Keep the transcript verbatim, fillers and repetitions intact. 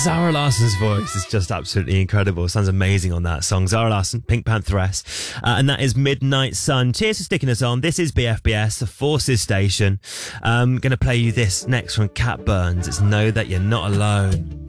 Zara Larsson's voice is just absolutely incredible. Sounds amazing on that song. Zara Larsson, Pink Pantheress. Uh, and that is Midnight Sun. Cheers for sticking us on. This is B F B S, the Forces Station. I'm going to play you this next from Cat Burns. It's Know That You're Not Alone.